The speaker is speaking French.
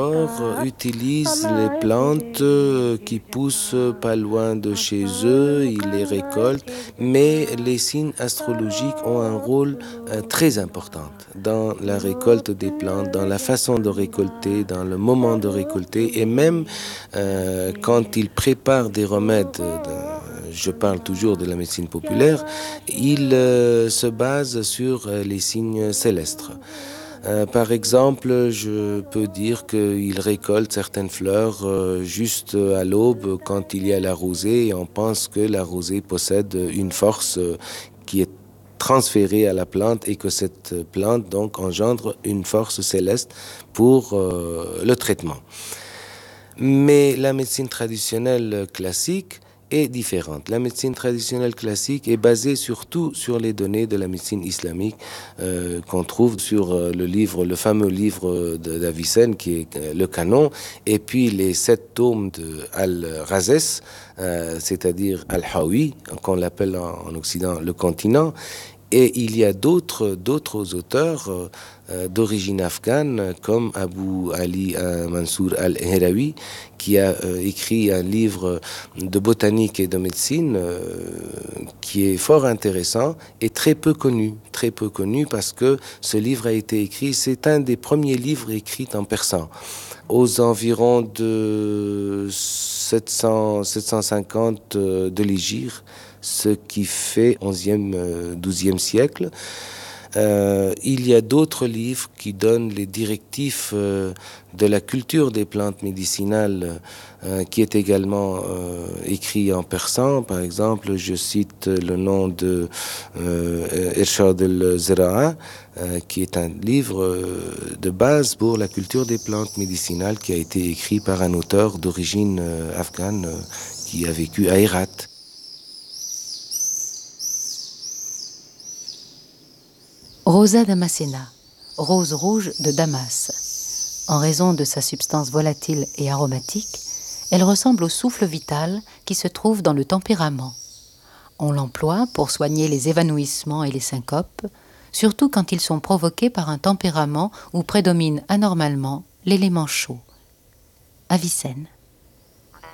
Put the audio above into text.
Utilisent les plantes qui poussent pas loin de chez eux, ils les récoltent, mais les signes astrologiques ont un rôle très important dans la récolte des plantes, dans la façon de récolter, dans le moment de récolter, et même quand ils préparent des remèdes. Je parle toujours de la médecine populaire, ils se basent sur les signes célestes. Par exemple, je peux dire qu'ils récoltent certaines fleurs juste à l'aube quand il y a la rosée et on pense que la rosée possède une force qui est transférée à la plante et que cette plante donc engendre une force céleste pour le traitement. Mais la médecine traditionnelle classique est différente. La médecine traditionnelle classique est basée surtout sur les données de la médecine islamique qu'on trouve sur le fameux livre d'Avicenne qui est le canon, et puis les 7 tomes de Al-Razès, c'est-à-dire Al-Hawi, qu'on l'appelle en Occident le continent. Et il y a d'autres auteurs d'origine afghane, comme Abu Ali Mansour al-Herawi, qui a écrit un livre de botanique et de médecine qui est fort intéressant et très peu connu parce que ce livre a été écrit, c'est un des premiers livres écrits en persan, aux environs de 750 de l'Hégire, ce qui fait 11e, 12e siècle. Il y a d'autres livres qui donnent les directives de la culture des plantes médicinales qui est également écrit en persan. Par exemple, je cite le nom de Irshad al-Zira'a, qui est un livre de base pour la culture des plantes médicinales qui a été écrit par un auteur d'origine afghane qui a vécu à Hérat. Rosa damascena, rose rouge de Damas. En raison de sa substance volatile et aromatique, elle ressemble au souffle vital qui se trouve dans le tempérament. On l'emploie pour soigner les évanouissements et les syncopes, surtout quand ils sont provoqués par un tempérament où prédomine anormalement l'élément chaud. Avicenne.